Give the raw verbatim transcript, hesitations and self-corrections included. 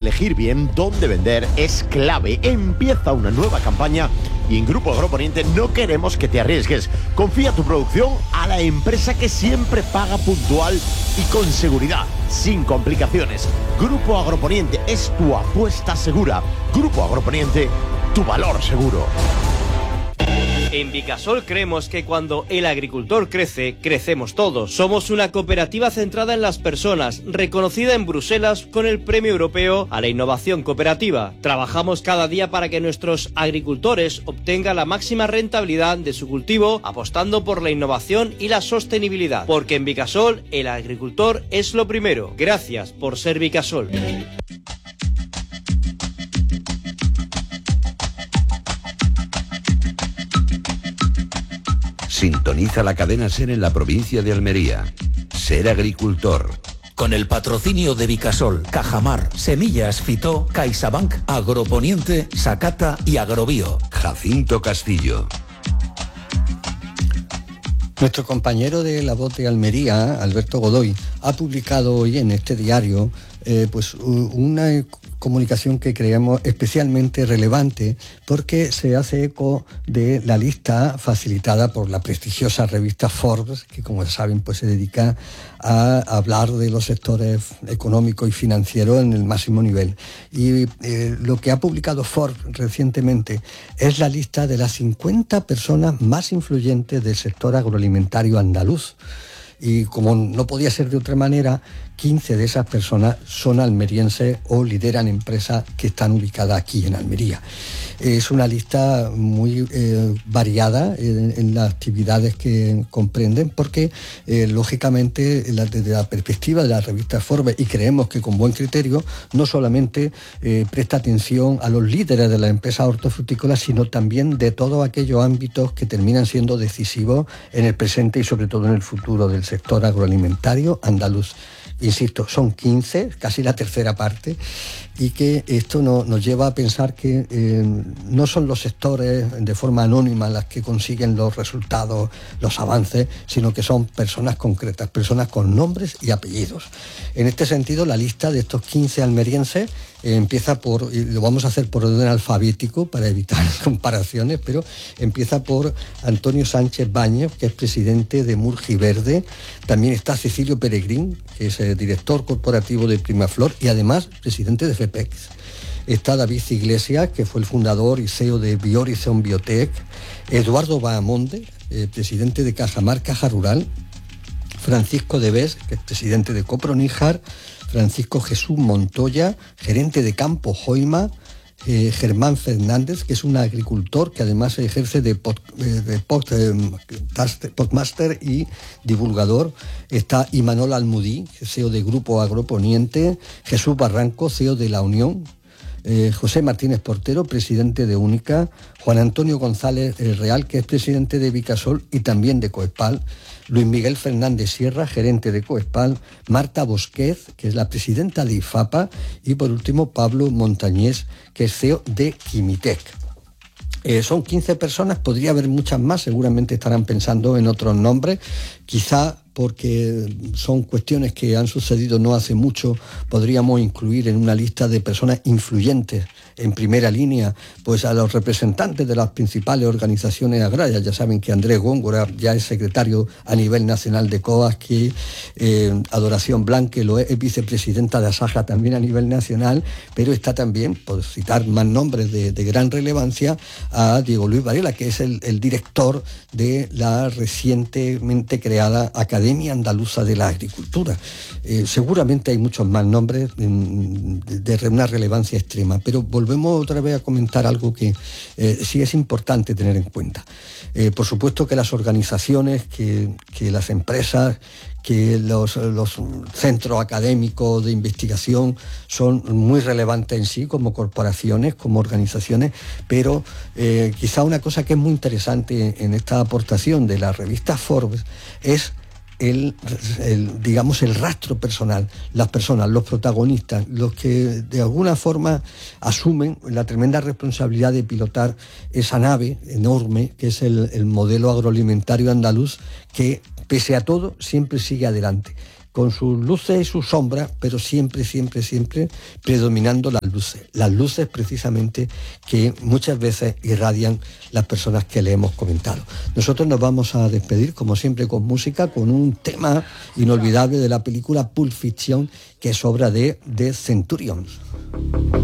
elegir bien dónde vender es clave. Empieza una nueva campaña y en Grupo Agroponiente no queremos que te arriesgues. Confía tu producción a la empresa que siempre paga puntual y con seguridad, sin complicaciones. Grupo Agroponiente es tu apuesta segura. Grupo Agroponiente, tu valor seguro. En Vicasol creemos que cuando el agricultor crece, crecemos todos. Somos una cooperativa centrada en las personas, reconocida en Bruselas con el Premio Europeo a la Innovación Cooperativa. Trabajamos cada día para que nuestros agricultores obtengan la máxima rentabilidad de su cultivo, apostando por la innovación y la sostenibilidad. Porque en Vicasol, el agricultor es lo primero. Gracias por ser Vicasol. Sintoniza la cadena SER en la provincia de Almería. Ser agricultor. Con el patrocinio de Vicasol, Cajamar, Semillas Fitó, CaixaBank, Agroponiente, Sacata y Agrobio. Jacinto Castillo. Nuestro compañero de La Voz de Almería, Alberto Godoy, ha publicado hoy en este diario eh, pues una comunicación que creemos especialmente relevante porque se hace eco de la lista facilitada por la prestigiosa revista Forbes, que como saben pues se dedica a hablar de los sectores económicos y financieros en el máximo nivel. Y eh, lo que ha publicado Forbes recientemente es la lista de las cincuenta personas más influyentes del sector agroalimentario andaluz. Y como no podía ser de otra manera, quince de esas personas son almerienses o lideran empresas que están ubicadas aquí en Almería. Es una lista muy eh, variada en, en las actividades que comprenden, porque eh, lógicamente la, desde la perspectiva de la revista Forbes, y creemos que con buen criterio, no solamente eh, presta atención a los líderes de las empresas hortofrutícolas, sino también de todos aquellos ámbitos que terminan siendo decisivos en el presente y sobre todo en el futuro del sector agroalimentario andaluz. Insisto, son quince, casi la tercera parte, y que esto no, nos lleva a pensar que eh, no son los sectores de forma anónima las que consiguen los resultados, los avances, sino que son personas concretas, personas con nombres y apellidos. En este sentido, la lista de estos quince almerienses eh, empieza por, y lo vamos a hacer por orden alfabético para evitar comparaciones, pero empieza por Antonio Sánchez Báñez, que es presidente de Murgiverde. También está Cecilio Peregrín, que es el director corporativo de Primaflor y además presidente de FEPEX. Está David Iglesias, que fue el fundador y C E O de Biorizon Biotech. Eduardo Bahamonde, eh, presidente de Cajamar Caja Rural. Francisco Debes, que es presidente de Coproníjar. Francisco Jesús Montoya, gerente de Campo Joima. Eh, Germán Fernández, que es un agricultor que además ejerce de, pod, eh, de pod, eh, podmaster y divulgador. Está Imanol Almudí, C E O de Grupo Agroponiente. Jesús Barranco, C E O de La Unión. Eh, José Martínez Portero, presidente de Única. Juan Antonio González eh, Real, que es presidente de Vicasol y también de Coespal. Luis Miguel Fernández Sierra, gerente de Coespal. Marta Bosquez, que es la presidenta de IFAPA. Y por último, Pablo Montañés, que es C E O de Quimitec. Eh, son quince personas, podría haber muchas más, seguramente estarán pensando en otros nombres, quizá porque son cuestiones que han sucedido no hace mucho, podríamos incluir en una lista de personas influyentes en primera línea, pues a los representantes de las principales organizaciones agrarias. Ya saben que Andrés Góngora ya es secretario a nivel nacional de COAS, que eh, Adoración Blanque lo es, es vicepresidenta de ASAJA también a nivel nacional, pero está también, por citar más nombres de, de gran relevancia, a Diego Luis Varela, que es el, el director de la recientemente creada Academia Andaluza de la Agricultura. Eh, seguramente hay muchos más nombres de, de una relevancia extrema, pero volvemos otra vez a comentar algo que eh, sí es importante tener en cuenta. Eh, por supuesto que las organizaciones, que, que las empresas, que los, los centros académicos de investigación son muy relevantes en sí como corporaciones, como organizaciones, pero eh, quizá una cosa que es muy interesante en esta aportación de la revista Forbes es El, el, digamos, el rastro personal, las personas, los protagonistas, los que de alguna forma asumen la tremenda responsabilidad de pilotar esa nave enorme que es el, el modelo agroalimentario andaluz, que pese a todo siempre sigue adelante, con sus luces y sus sombras, pero siempre, siempre, siempre predominando las luces. Las luces precisamente que muchas veces irradian las personas que le hemos comentado. Nosotros nos vamos a despedir, como siempre, con música, con un tema inolvidable de la película Pulp Fiction, que es obra de The Centurions.